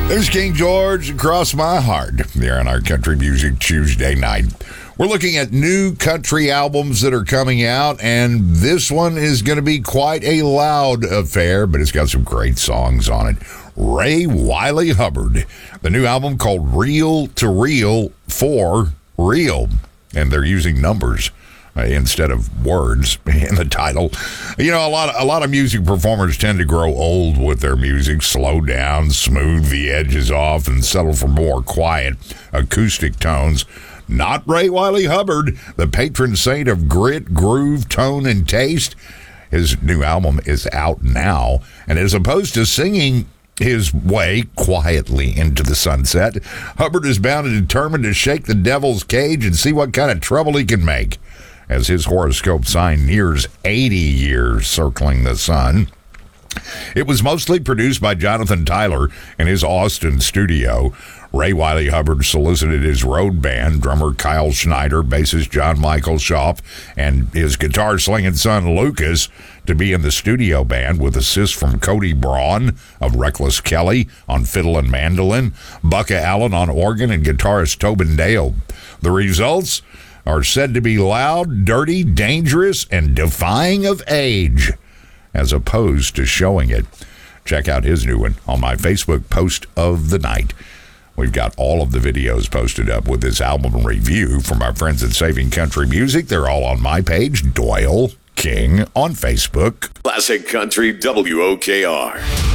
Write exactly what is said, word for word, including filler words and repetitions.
There's King George, Across My Heart, there on our Country Music Tuesday night. We're looking at new country albums that are coming out, and this one is going to be quite a loud affair, but it's got some great songs on it. Ray Wylie Hubbard, the new album called Reel to Reel for Real, and they're using numbers Uh, instead of words in the title. You know, a lot of, a lot of music performers tend to grow old with their music, slow down, smooth the edges off, and settle for more quiet acoustic tones. Not Ray Wylie Hubbard, the patron saint of grit, groove, tone, and taste. His new album is out now, and as opposed to singing his way quietly into the sunset, Hubbard is bound and determined to shake the devil's cage and see what kind of trouble he can make. As his horoscope sign nears eighty years circling the sun. It was mostly produced by Jonathan Tyler in his Austin studio. Ray Wylie Hubbard solicited his road band, drummer Kyle Schneider, bassist John Michael Schaaf, and his guitar-slinging son Lucas to be in the studio band with assists from Cody Braun of Reckless Kelly on fiddle and mandolin, Bucka Allen on organ, and guitarist Tobin Dale. The results are said to be loud, dirty, dangerous, and defying of age, as opposed to showing it. Check out his new one on my Facebook post of the night. We've got all of the videos posted up with this album review from our friends at Saving Country Music. They're all on my page, Doyle King, on Facebook. Classic Country W O K R.